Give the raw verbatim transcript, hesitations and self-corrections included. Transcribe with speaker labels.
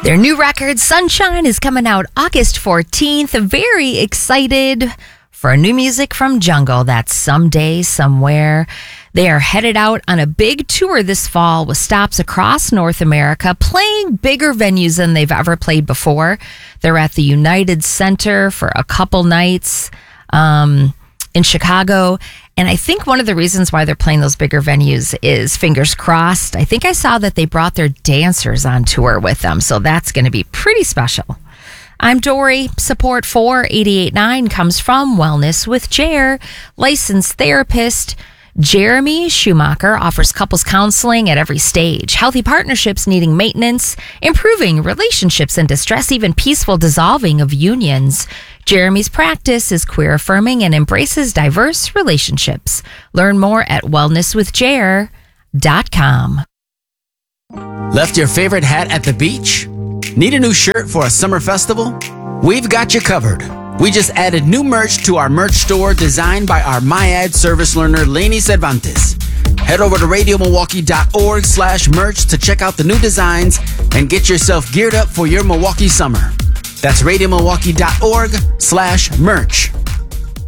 Speaker 1: Their new record, Sunshine, is coming out August fourteenth. Very excited for new music from Jungle. That's Someday, Somewhere. They are headed out on a big tour this fall with stops across North America, playing bigger venues than they've ever played before. They're at the United Center for a couple nights um, in Chicago. And I think one of the reasons why they're playing those bigger venues is, fingers crossed, I think I saw that they brought their dancers on tour with them. So that's going to be pretty special. I'm Dory. Support for eighty-eight point nine comes from Wellness with Jer, licensed therapist Jeremy Schumacher offers couples counseling at every stage. Healthy partnerships needing maintenance, improving relationships in distress, even peaceful dissolving of unions. Jeremy's practice is queer affirming and embraces diverse relationships. Learn more at wellness with jer dot com.
Speaker 2: Left your favorite hat at the beach? Need a new shirt for a summer festival? We've got you covered. We just added new merch to our merch store designed by our MyAd service learner, Lainey Cervantes. Head over to radio milwaukee dot org slash merch to check out the new designs and get yourself geared up for your Milwaukee summer. That's radio milwaukee dot org slash merch.